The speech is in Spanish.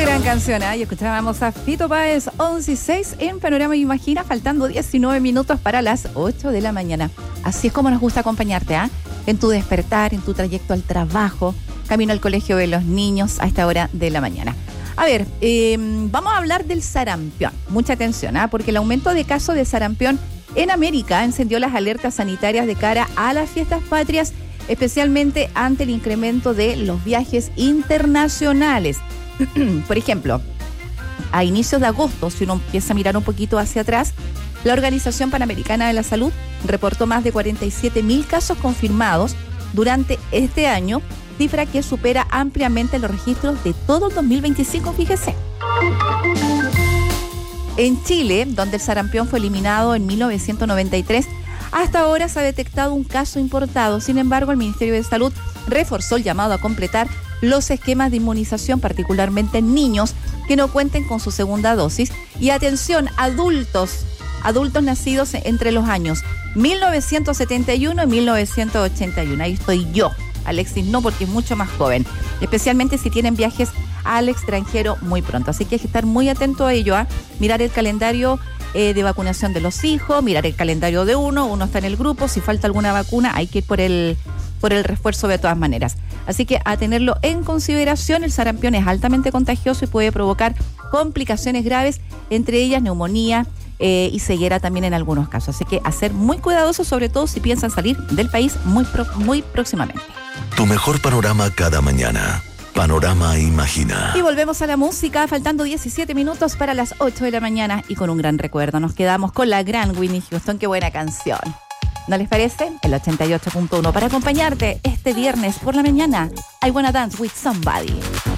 gran canción, ¿eh? Y escuchábamos a Fito Páez, 11:06 en Panorama Imagina, faltando 19 minutos para las 8 de la mañana. Así es como nos gusta acompañarte, ¿eh? En tu despertar, en tu trayecto al trabajo, camino al colegio de los niños a esta hora de la mañana. A ver, vamos a hablar del sarampión. Mucha atención, ¿eh? Porque el aumento de casos de sarampión en América encendió las alertas sanitarias de cara a las fiestas patrias, especialmente ante el incremento de los viajes internacionales. Por ejemplo, a inicios de agosto, si uno empieza a mirar un poquito hacia atrás, la Organización Panamericana de la Salud reportó más de 47.000 casos confirmados durante este año, cifra que supera ampliamente los registros de todo el 2025, fíjese. En Chile, donde el sarampión fue eliminado en 1993, hasta ahora se ha detectado un caso importado. Sin embargo, el Ministerio de Salud reforzó el llamado a completar los esquemas de inmunización, particularmente en niños que no cuenten con su segunda dosis. Y atención, adultos nacidos entre los años 1971 y 1981. Ahí estoy yo. Alexis no, porque es mucho más joven, especialmente si tienen viajes al extranjero muy pronto. Así que hay que estar muy atento a ello, ¿eh? Mirar el calendario de vacunación de los hijos, mirar el calendario de uno está en el grupo, si falta alguna vacuna hay que ir por el refuerzo de todas maneras. Así que a tenerlo en consideración. El sarampión es altamente contagioso y puede provocar complicaciones graves, entre ellas neumonía y ceguera también en algunos casos. Así que a ser muy cuidadosos, sobre todo si piensan salir del país muy próximamente. Tu mejor panorama cada mañana. Panorama Imagina. Y volvemos a la música, faltando 17 minutos para las 8 de la mañana y con un gran recuerdo. Nos quedamos con la gran Whitney Houston. Qué buena canción. ¿No les parece? El 88.1 para acompañarte este viernes por la mañana. I Wanna Dance with Somebody.